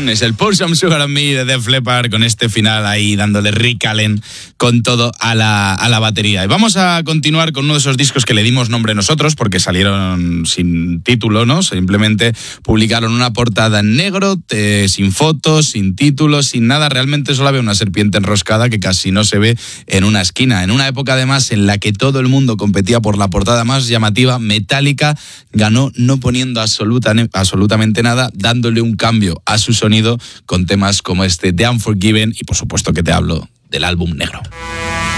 Es el Pour Some Sugar on Me de Def Leppard, con este final ahí dándole Rick Allen con todo a la batería. Y vamos a continuar con uno de esos discos que le dimos nombre nosotros porque salieron sin título, ¿no? Simplemente publicaron una portada en negro, sin fotos, sin títulos, sin nada. Realmente solo había una serpiente enroscada que casi no se ve en una esquina. En una época además en la que todo el mundo competía por la portada más llamativa, Metallica ganó no poniendo absolutamente nada, dándole un cambio a su sonido con temas como este The Unforgiven y por supuesto que te hablo del álbum negro.